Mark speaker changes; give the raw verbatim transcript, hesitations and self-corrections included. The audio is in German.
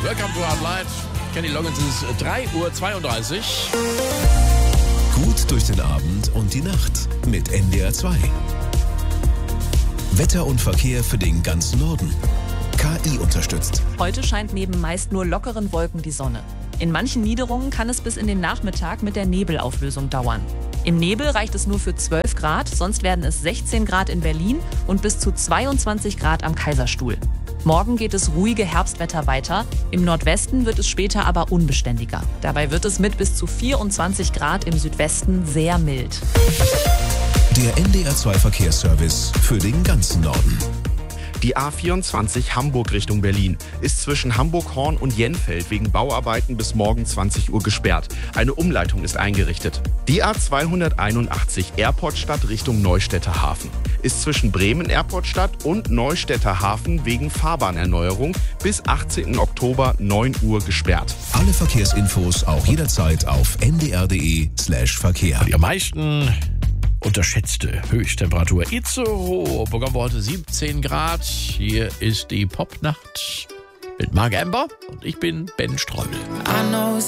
Speaker 1: Welcome to Hard Light. Kenny Loggins ist drei Uhr zweiunddreißig.
Speaker 2: Gut durch den Abend und die Nacht mit N D R zwei. Wetter und Verkehr für den ganzen Norden. K I unterstützt.
Speaker 3: Heute scheint neben meist nur lockeren Wolken die Sonne. In manchen Niederungen kann es bis in den Nachmittag mit der Nebelauflösung dauern. Im Nebel reicht es nur für zwölf Grad, sonst werden es sechzehn Grad in Berlin und bis zu zweiundzwanzig Grad am Kaiserstuhl. Morgen geht es ruhige Herbstwetter weiter. Im Nordwesten wird es später aber unbeständiger. Dabei wird es mit bis zu vierundzwanzig Grad im Südwesten sehr mild.
Speaker 2: Der N D R zwei Verkehrsservice für den ganzen Norden.
Speaker 4: Die A vierundzwanzig Hamburg Richtung Berlin ist zwischen Hamburg-Horn und Jenfeld wegen Bauarbeiten bis morgen zwanzig Uhr gesperrt. Eine Umleitung ist eingerichtet. Die A zweihunderteinundachtzig Airportstadt Richtung Neustädter Hafen ist zwischen Bremen Airportstadt und Neustädter Hafen wegen Fahrbahnerneuerung bis achtzehnten Oktober neun Uhr gesperrt.
Speaker 2: Alle Verkehrsinfos auch jederzeit auf n d r punkt d e slash Verkehr.
Speaker 1: Die am meisten unterschätzte Höchsttemperatur Itzehoe bekommen wir heute siebzehn Grad. Hier ist die Popnacht mit Marc Amber und ich bin Ben Streudel.
Speaker 5: I know